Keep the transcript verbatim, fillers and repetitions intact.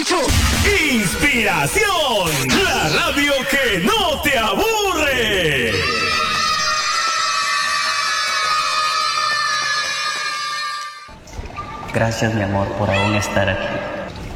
Inspiración, la radio que no te aburre. Gracias, mi amor, por aún estar aquí.